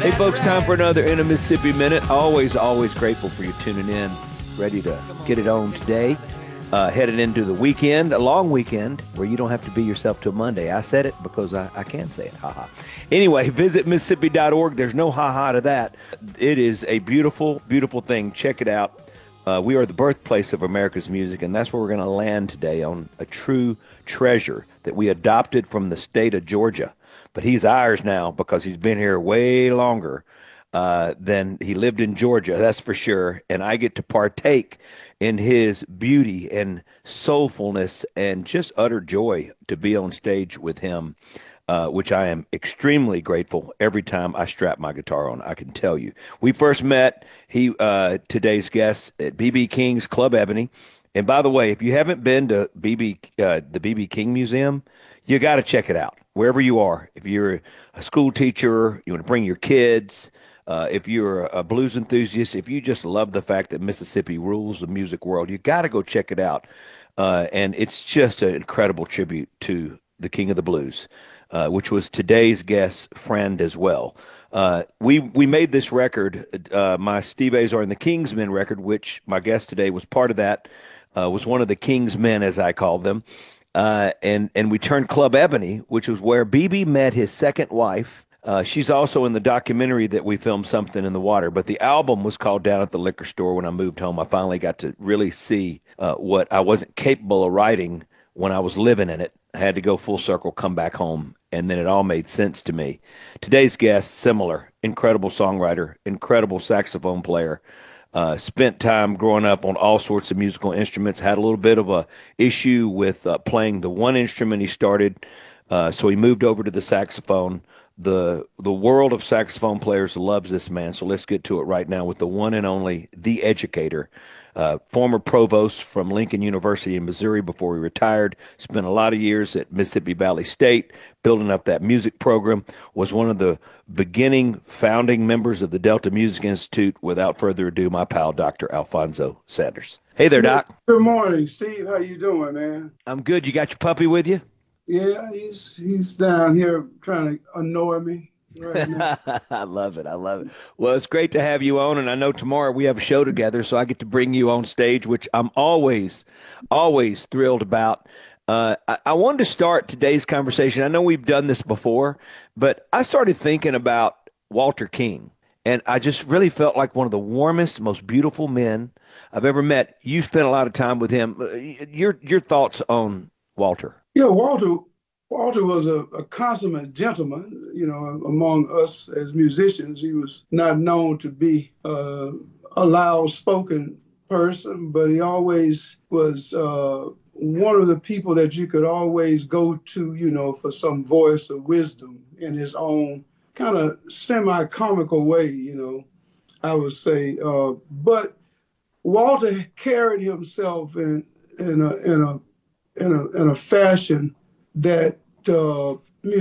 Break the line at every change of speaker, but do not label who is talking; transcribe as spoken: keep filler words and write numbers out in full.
Hey, folks, time for another In a Mississippi Minute. Always, always grateful for you tuning in. Ready to get it on today. Uh, headed into the weekend, a long weekend where you don't have to be yourself till Monday. I said it because I, I can say it. Ha ha. Anyway, visit Mississippi dot org. There's no ha ha to that. It is a beautiful, beautiful thing. Check it out. Uh, we are the birthplace of America's music, and that's where we're going to land today, on a true treasure that we adopted from the state of Georgia. But he's ours now because he's been here way longer uh, than he lived in Georgia, that's for sure. And I get to partake in his beauty and soulfulness and just utter joy to be on stage with him, uh, which I am extremely grateful every time I strap my guitar on. I can tell you. We first met, he uh, today's guest, at B B. King's Club Ebony. And by the way, if you haven't been to B B uh, the B B. King Museum, you got to check it out wherever you are. If you're a school teacher, you want to bring your kids, uh, if you're a blues enthusiast, if you just love the fact that Mississippi rules the music world, you got to go check it out. Uh, and it's just an incredible tribute to the King of the Blues, uh, which was today's guest friend as well. Uh, we we made this record, uh, my Steve Azar and the Kingsmen record, which my guest today was part of that, uh, was one of the Kingsmen, as I call them. Uh, and and we turned Club Ebony, which was where B B met his second wife. Uh, she's also in the documentary that we filmed, Something in the Water. But the album was called Down at the Liquor Store. When I moved home, I finally got to really see uh, what I wasn't capable of writing when I was living in it. I had to go full circle, come back home, and then it all made sense to me. Today's guest, similar, incredible songwriter, incredible saxophone player. Uh, spent time growing up on all sorts of musical instruments. Had a little bit of a issue with uh, playing the one instrument he started, uh, so he moved over to the saxophone. The the world of saxophone players loves this man, so let's get to it right now with the one and only, the educator. Uh, former provost from Lincoln University in Missouri before he retired, spent a lot of years at Mississippi Valley State building up that music program, was one of the beginning founding members of the Delta Music Institute. Without further ado, my pal, Doctor Alfonso Sanders. Hey there, Doc.
Good morning, Steve. How you doing, man?
I'm good. You got your puppy with you?
Yeah, he's he's down here trying to annoy me right now.
I love it. I love it. Well, it's great to have you on. And I know tomorrow we have a show together, so I get to bring you on stage, which I'm always, always thrilled about. Uh, I, I wanted to start today's conversation. I know we've done this before, but I started thinking about Walter King. And I just really felt like one of the warmest, most beautiful men I've ever met. You spent a lot of time with him. Uh, Your your thoughts on Walter?
Yeah, Walter Walter was a, a consummate gentleman, you know, among us as musicians. He was not known to be uh, a loud spoken person, but he always was uh, one of the people that you could always go to, you know, for some voice of wisdom in his own kind of semi-comical way, you know, I would say. Uh, but Walter carried himself in in a in a in a in a fashion that uh,